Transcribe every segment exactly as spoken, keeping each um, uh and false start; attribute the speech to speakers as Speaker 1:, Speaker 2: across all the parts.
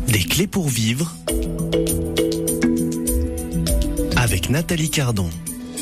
Speaker 1: Des clés pour vivre avec Nathalie Cardon.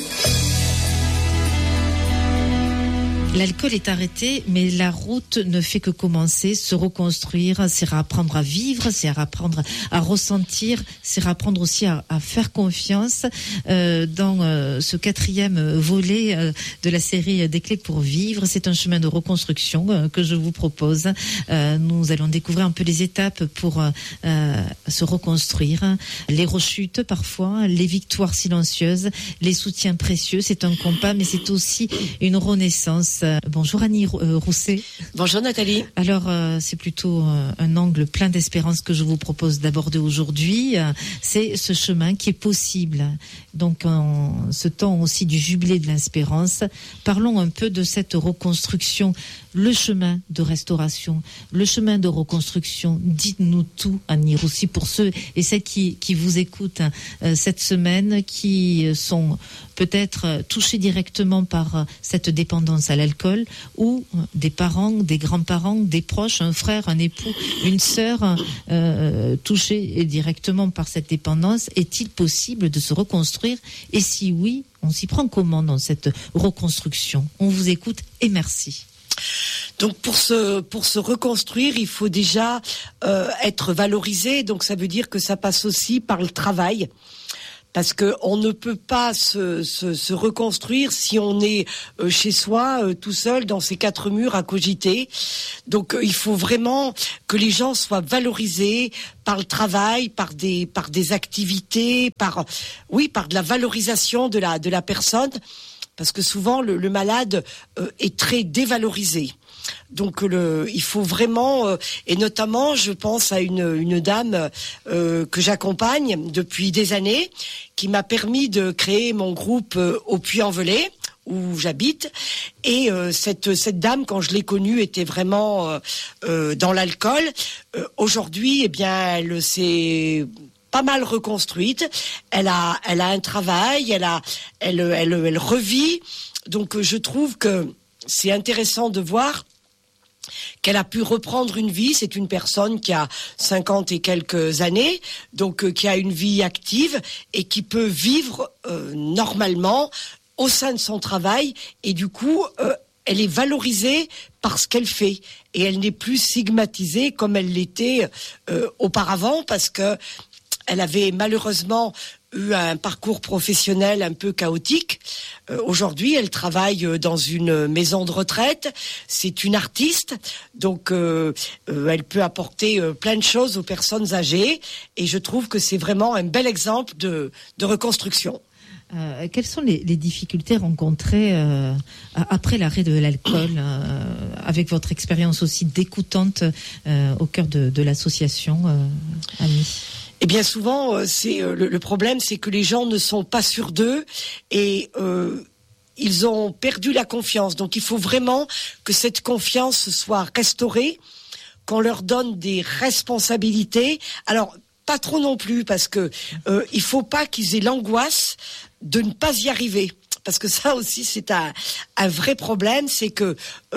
Speaker 2: L'alcool est arrêté, mais la route ne fait que commencer, se reconstruire, c'est réapprendre à vivre, c'est réapprendre à ressentir, c'est réapprendre aussi à, à faire confiance. Euh, dans euh, ce quatrième volet euh, de la série Des clés pour vivre, c'est un chemin de reconstruction euh, que je vous propose. Euh, nous allons découvrir un peu les étapes pour euh, se reconstruire, les rechutes parfois, les victoires silencieuses, les soutiens précieux. C'est un compas, mais c'est aussi une renaissance. Bonjour Annie Rousset.
Speaker 3: Bonjour Nathalie.
Speaker 2: Alors euh, c'est plutôt euh, un angle plein d'espérance que je vous propose d'aborder aujourd'hui. Euh, c'est ce chemin qui est possible. Donc en ce temps aussi du jubilé de l'espérance, parlons un peu de cette reconstruction, le chemin de restauration, le chemin de reconstruction. Dites-nous tout Annie Rousset pour ceux et celles qui, qui vous écoutent hein, euh, cette semaine, qui sont peut-être touchés directement par cette dépendance à l'alcool, ou des parents, des grands-parents, des proches, un frère, un époux, une sœur euh, touchés directement par cette dépendance. Est-il possible de se reconstruire? Et si oui, on s'y prend comment dans cette reconstruction? On vous écoute et merci.
Speaker 3: Donc pour se pour se reconstruire, il faut déjà euh, être valorisé. Donc ça veut dire que ça passe aussi par le travail. Parce que on ne peut pas se, se, se reconstruire si on est euh, chez soi, euh, tout seul, dans ses quatre murs à cogiter. Donc euh, il faut vraiment que les gens soient valorisés par le travail, par des par des activités, par oui, par de la valorisation de la de la personne. Parce que souvent le, le malade euh, est très dévalorisé. Donc le, il faut vraiment, euh, et notamment je pense à une, une dame euh, que j'accompagne depuis des années, qui m'a permis de créer mon groupe euh, au Puy-en-Velay, où j'habite. Et euh, cette, cette dame, quand je l'ai connue, était vraiment euh, euh, dans l'alcool. Euh, aujourd'hui, eh bien, elle s'est pas mal reconstruite. Elle a, elle a un travail, elle a, elle, elle, elle revit. Donc je trouve que c'est intéressant de voir qu'elle a pu reprendre une vie. C'est une personne qui a cinquante et quelques années, donc euh, qui a une vie active et qui peut vivre euh, normalement au sein de son travail. Et du coup, euh, elle est valorisée par ce qu'elle fait. Et elle n'est plus stigmatisée comme elle l'était euh, auparavant, parce que elle avait malheureusement eu un parcours professionnel un peu chaotique. Euh, aujourd'hui, elle travaille dans une maison de retraite. C'est une artiste, donc euh, euh, elle peut apporter euh, plein de choses aux personnes âgées. Et je trouve que c'est vraiment un bel exemple de, de reconstruction.
Speaker 2: Euh, quelles sont les, les difficultés rencontrées euh, après l'arrêt de l'alcool, euh, avec votre expérience aussi d'écoutante euh, au cœur de, de l'association, euh, Annie?
Speaker 3: Eh bien souvent, c'est le, le problème, c'est que les gens ne sont pas sûrs d'eux et euh, ils ont perdu la confiance. Donc il faut vraiment que cette confiance soit restaurée, qu'on leur donne des responsabilités. Alors pas trop non plus, parce que euh, il faut pas qu'ils aient l'angoisse de ne pas y arriver. Parce que ça aussi, c'est un, un vrai problème, c'est que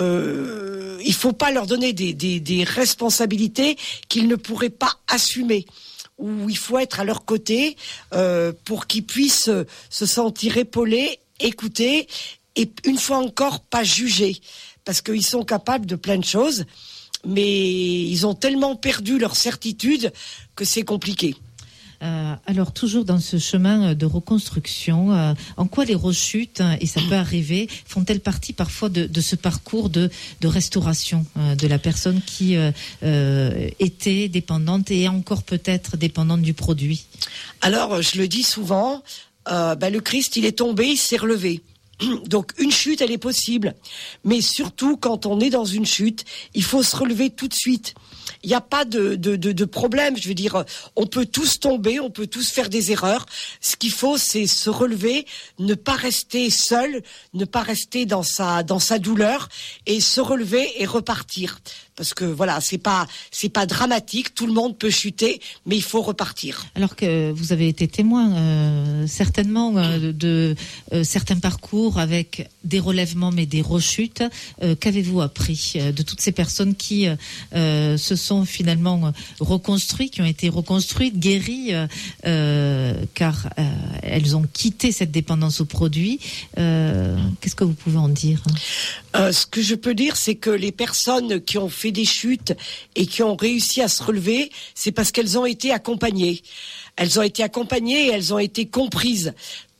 Speaker 3: euh, il faut pas leur donner des, des, des responsabilités qu'ils ne pourraient pas assumer, où il faut être à leur côté euh, pour qu'ils puissent se sentir épaulés, écoutés, et une fois encore pas jugés, parce qu'ils sont capables de plein de choses, mais ils ont tellement perdu leur certitude que c'est compliqué.
Speaker 2: Euh, alors, toujours dans ce chemin de reconstruction, euh, en quoi les rechutes, et ça peut arriver, font-elles partie parfois de, de ce parcours de, de restauration euh, de la personne qui euh, euh, était dépendante et est encore peut-être dépendante du produit?
Speaker 3: Alors, je le dis souvent, euh, ben, le Christ, il est tombé, il s'est relevé. Donc une chute, elle est possible. Mais surtout, quand on est dans une chute, il faut se relever tout de suite. Il n'y a pas de, de, de, de problème. Je veux dire, on peut tous tomber, on peut tous faire des erreurs. Ce qu'il faut, c'est se relever, ne pas rester seul, ne pas rester dans sa, dans sa douleur, et se relever et repartir. parce que voilà, c'est pas c'est pas dramatique, tout le monde peut chuter, mais il faut repartir.
Speaker 2: Alors que vous avez été témoin euh, certainement euh, de euh, certains parcours avec des relèvements mais des rechutes, euh, qu'avez-vous appris euh, de toutes ces personnes qui euh, se sont finalement reconstruites, qui ont été reconstruites, guéries, euh, euh, car euh, elles ont quitté cette dépendance aux produits. Euh, qu'est-ce que vous pouvez en dire?
Speaker 3: Euh, ce que je peux dire, c'est que les personnes qui ont fait des chutes et qui ont réussi à se relever, c'est parce qu'elles ont été accompagnées. Elles ont été accompagnées et elles ont été comprises.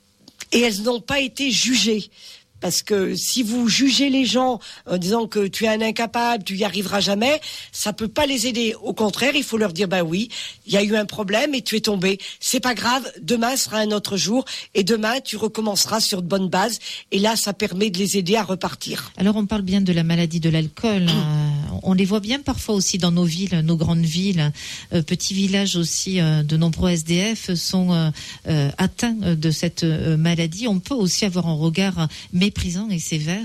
Speaker 3: Et elles n'ont pas été jugées. Parce que si vous jugez les gens en disant que tu es un incapable, tu y arriveras jamais, ça peut pas les aider. Au contraire, il faut leur dire, ben oui, il y a eu un problème et tu es tombé. C'est pas grave, demain sera un autre jour et demain tu recommenceras sur de bonnes bases. Et là, ça permet de les aider à repartir.
Speaker 2: Alors on parle bien de la maladie de l'alcool. Mmh. On les voit bien parfois aussi dans nos villes, nos grandes villes, euh, petits villages aussi. Euh, de nombreux S D F sont euh, euh, atteints de cette euh, maladie. On peut aussi avoir un regard méprisant et sévère.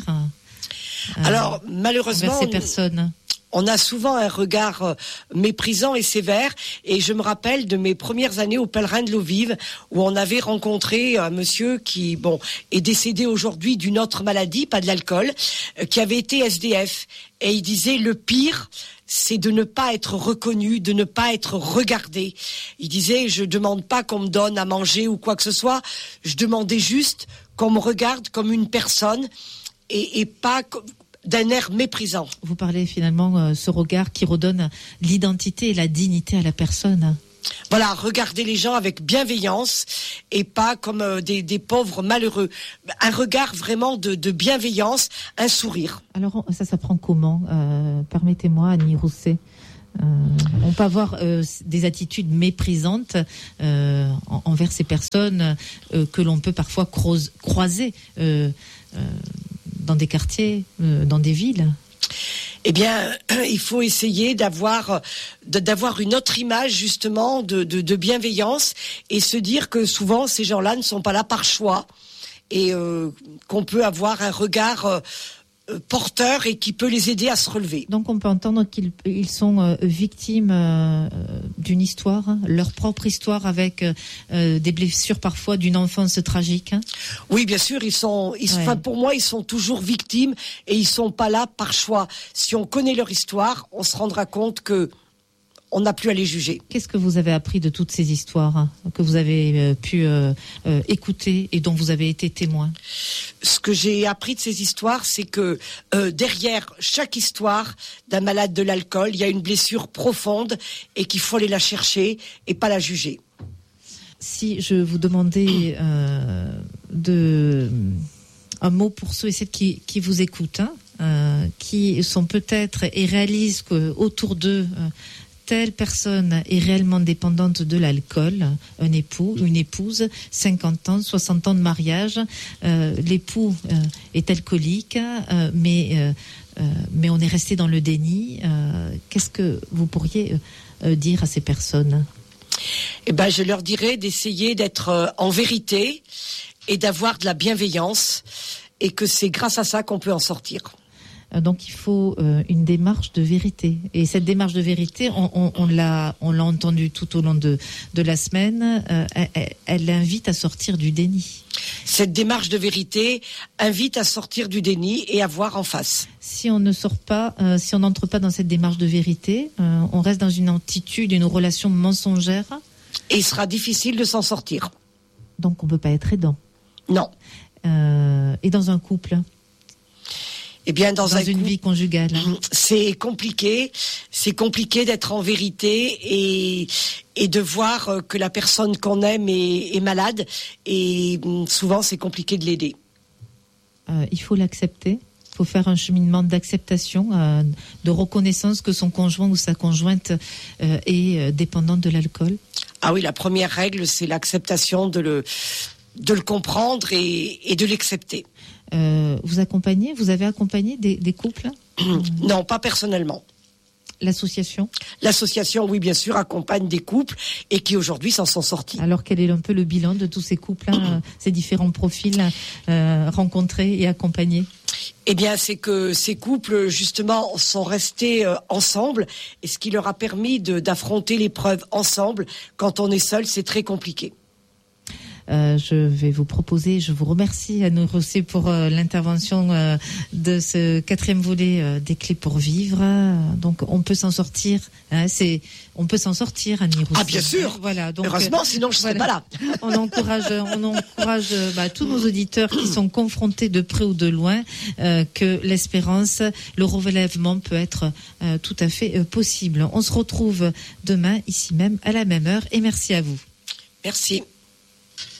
Speaker 2: Euh,
Speaker 3: Alors malheureusement,
Speaker 2: vers ces personnes.
Speaker 3: On a souvent un regard euh, méprisant et sévère. Et je me rappelle de mes premières années au Pèlerin de l'eau vive, où on avait rencontré un monsieur qui, bon, est décédé aujourd'hui d'une autre maladie, pas de l'alcool, euh, qui avait été S D F. Et il disait, le pire, c'est de ne pas être reconnu, de ne pas être regardé. Il disait, je demande pas qu'on me donne à manger ou quoi que ce soit. Je demandais juste qu'on me regarde comme une personne et, et pas comme d'un air méprisant.
Speaker 2: Vous parlez finalement euh, ce regard qui redonne l'identité et la dignité à la personne.
Speaker 3: Voilà, regarder les gens avec bienveillance et pas comme euh, des, des pauvres malheureux. Un regard vraiment de, de bienveillance, un sourire.
Speaker 2: Alors ça s'apprend comment euh, permettez-moi, Annie Rousset. Euh, on peut avoir euh, des attitudes méprisantes euh, en, envers ces personnes euh, que l'on peut parfois croise, croiser euh, euh, dans des quartiers, euh, dans des villes.
Speaker 3: Eh bien, il faut essayer d'avoir d'avoir une autre image justement de, de, de bienveillance et se dire que souvent ces gens-là ne sont pas là par choix et euh, qu'on peut avoir un regard euh, porteur et qui peut les aider à se relever.
Speaker 2: Donc on peut entendre qu'ils ils sont euh, victimes euh, d'une histoire, hein, leur propre histoire avec euh, des blessures parfois d'une enfance tragique. Hein.
Speaker 3: Oui, bien sûr, ils sont, ils,
Speaker 2: ouais.
Speaker 3: enfin, pour moi, ils sont toujours victimes et ils sont pas là par choix. Si on connaît leur histoire, on se rendra compte que on n'a plus à les juger.
Speaker 2: Qu'est-ce que vous avez appris de toutes ces histoires hein, que vous avez euh, pu euh, euh, écouter et dont vous avez été témoin?
Speaker 3: Ce que j'ai appris de ces histoires, c'est que euh, derrière chaque histoire d'un malade de l'alcool, il y a une blessure profonde et qu'il faut aller la chercher et pas la juger.
Speaker 2: Si je vous demandais euh, de un mot pour ceux et celles qui, qui vous écoutent, hein, euh, qui sont peut-être et réalisent qu'autour d'eux euh, telle personne est réellement dépendante de l'alcool, un époux, une épouse, cinquante ans, soixante ans de mariage, euh, l'époux euh, est alcoolique, euh, mais, euh, euh, mais on est resté dans le déni. Euh, qu'est-ce que vous pourriez euh, dire à ces personnes?
Speaker 3: Eh ben, je leur dirais d'essayer d'être euh, en vérité et d'avoir de la bienveillance et que c'est grâce à ça qu'on peut en sortir.
Speaker 2: Donc il faut euh, une démarche de vérité. Et cette démarche de vérité, on, on, on l'a, on l'a entendu tout au long de, de la semaine, euh, elle, elle invite à sortir du déni.
Speaker 3: Cette démarche de vérité invite à sortir du déni et à voir en face.
Speaker 2: Si on ne sort pas, euh, si on n'entre pas dans cette démarche de vérité, euh, on reste dans une attitude, une relation mensongère.
Speaker 3: Et il sera difficile de s'en sortir.
Speaker 2: Donc on ne peut pas être aidant.
Speaker 3: Non.
Speaker 2: Euh, et dans un couple
Speaker 3: Eh bien, dans,
Speaker 2: dans
Speaker 3: un
Speaker 2: une
Speaker 3: coup,
Speaker 2: vie conjugale,
Speaker 3: c'est compliqué. C'est compliqué d'être en vérité et et de voir que la personne qu'on aime est, est malade. Et souvent, c'est compliqué de l'aider.
Speaker 2: Euh, il faut l'accepter. Il faut faire un cheminement d'acceptation, euh, de reconnaissance que son conjoint ou sa conjointe euh, est euh, dépendante de l'alcool.
Speaker 3: Ah oui, la première règle, c'est l'acceptation de le de le comprendre et, et de l'accepter.
Speaker 2: Euh, vous accompagnez, vous avez accompagné des, des couples?
Speaker 3: Non, pas personnellement.
Speaker 2: L'association?
Speaker 3: L'association, oui, bien sûr, accompagne des couples et qui aujourd'hui s'en sont sortis.
Speaker 2: Alors quel est un peu le bilan de tous ces couples, hein, ces différents profils euh, rencontrés et accompagnés?
Speaker 3: Eh bien, c'est que ces couples, justement, sont restés euh, ensemble, et ce qui leur a permis de, d'affronter l'épreuve ensemble. Quand on est seul, c'est très compliqué.
Speaker 2: Euh, je vais vous proposer, je vous remercie Anne Rosset pour euh, l'intervention euh, de ce quatrième volet euh, des clés pour vivre. Donc on peut s'en sortir, hein, c'est, on peut s'en sortir, Anne Rosset.
Speaker 3: Ah bien sûr.
Speaker 2: Voilà. Donc,
Speaker 3: heureusement, sinon je ne
Speaker 2: voilà.
Speaker 3: serais pas là.
Speaker 2: On encourage, on encourage bah, tous nos auditeurs qui sont confrontés de près ou de loin euh, que l'espérance, le relèvement peut être euh, tout à fait euh, possible. On se retrouve demain ici même à la même heure et merci à vous.
Speaker 3: Merci.